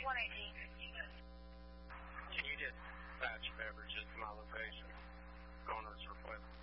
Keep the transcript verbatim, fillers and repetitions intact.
one eighteen. Can you dispatch beverages to my location? Owner's request.